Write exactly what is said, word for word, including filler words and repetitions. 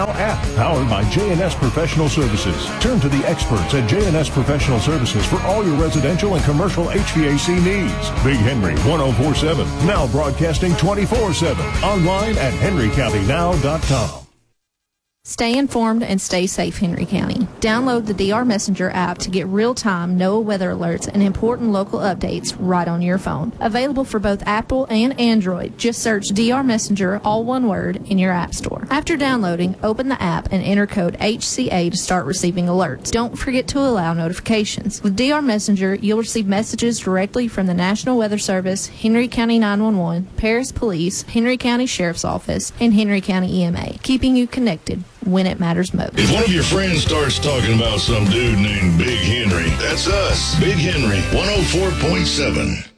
Now app, powered by J and S Professional Services. Turn to the experts at J and S Professional Services for all your residential and commercial H V A C needs. Big Henry one oh four point seven, now broadcasting twenty-four seven. Online at henry county now dot com. Stay informed and stay safe, Henry County. Download the D R Messenger app to get real-time NOAA weather alerts and important local updates right on your phone. Available for both Apple and Android. Just search D R Messenger, all one word, in your app store. After downloading, open the app and enter code H C A to start receiving alerts. Don't forget to allow notifications. With D R Messenger, you'll receive messages directly from the National Weather Service, Henry County nine one one, Paris Police, Henry County Sheriff's Office, and Henry County E M A, keeping you connected when it matters most. If one of your friends starts talking about some dude named Big Henry, that's us. Big Henry, one oh four point seven.